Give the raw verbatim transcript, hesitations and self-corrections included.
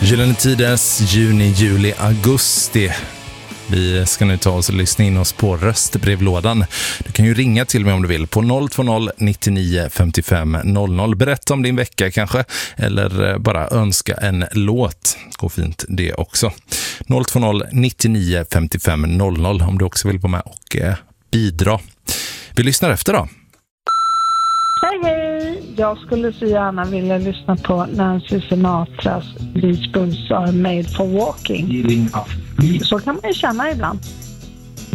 Gyllene Tiders juni, juli, augusti. Vi ska nu ta oss och lyssna in oss på röstbrevlådan. Du kan ju ringa till mig om du vill på noll två noll nittionio femtiofem noll noll. Berätta om din vecka kanske, eller bara önska en låt. Går fint det också. noll två noll nittionio femtiofem noll noll om du också vill vara med och eh, bidra. Vi lyssnar efter då. Hej hej! Jag skulle så gärna vilja lyssna på Nancy Sinatras These Boots Are Made For Walking. Så kan man ju känna ibland.